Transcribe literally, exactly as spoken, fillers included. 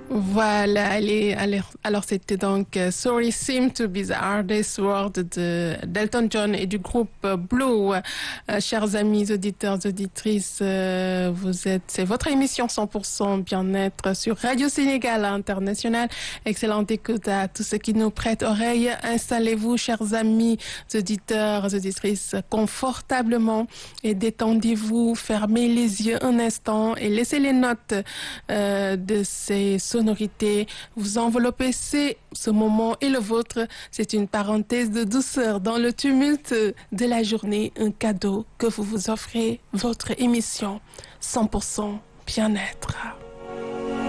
Voilà, allez, allez. Alors c'était donc euh, Sorry Seem to Be the Hardest Word de d'Elton John et du groupe euh, Blue. Euh, chers amis auditeurs, auditrices, euh, vous êtes, c'est votre émission cent pour cent bien-être sur Radio Sénégal International. Excellente écoute à tous ceux qui nous prêtent oreille. Installez-vous, chers amis auditeurs, auditrices, confortablement et détendez-vous. Fermez les yeux un instant et laissez les notes euh, de ces sonorité, vous enveloppez ce, ce moment et le vôtre. C'est une parenthèse de douceur dans le tumulte de la journée, un cadeau que vous vous offrez, votre émission cent pour cent bien-être.